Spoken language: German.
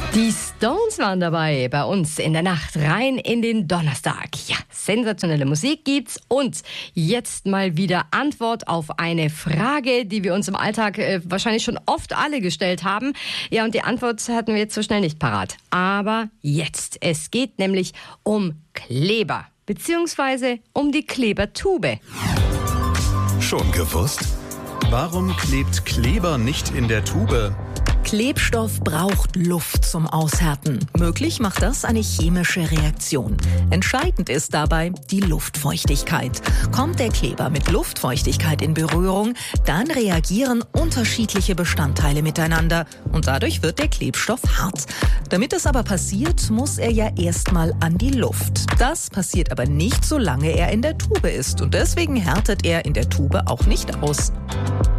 Die Stones waren dabei bei uns in der Nacht rein in den Donnerstag. Ja, sensationelle Musik gibt's und jetzt mal wieder Antwort auf eine Frage, die wir uns im Alltag wahrscheinlich schon oft alle gestellt haben. Ja, und die Antwort hatten wir jetzt so schnell nicht parat. Aber jetzt, es geht nämlich um Kleber, beziehungsweise um die Klebertube. Schon gewusst? Warum klebt Kleber nicht in der Tube? Klebstoff braucht Luft zum Aushärten. Möglich macht das eine chemische Reaktion. Entscheidend ist dabei die Luftfeuchtigkeit. Kommt der Kleber mit Luftfeuchtigkeit in Berührung, dann reagieren unterschiedliche Bestandteile miteinander und dadurch wird der Klebstoff hart. Damit das aber passiert, muss er ja erstmal an die Luft. Das passiert aber nicht, solange er in der Tube ist und deswegen härtet er in der Tube auch nicht aus.